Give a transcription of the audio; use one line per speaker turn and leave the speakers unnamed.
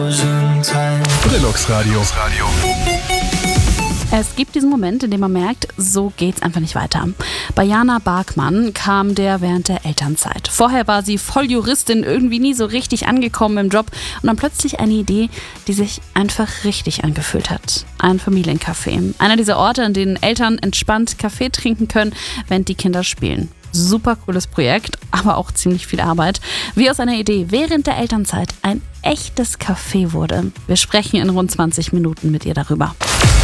Brillux Radio.
Es gibt diesen Moment, in dem man merkt, so geht's einfach nicht weiter. Bei Jana Barkmann kam der während der Elternzeit. Vorher war sie Volljuristin, irgendwie nie so richtig angekommen im Job und dann plötzlich eine Idee, die sich einfach richtig angefühlt hat. Ein Familiencafé. Einer dieser Orte, an denen Eltern entspannt Kaffee trinken können, während die Kinder spielen. Super cooles Projekt, aber auch ziemlich viel Arbeit. Wie aus einer Idee während der Elternzeit ein echtes Café wurde. Wir sprechen in rund 20 Minuten mit ihr darüber.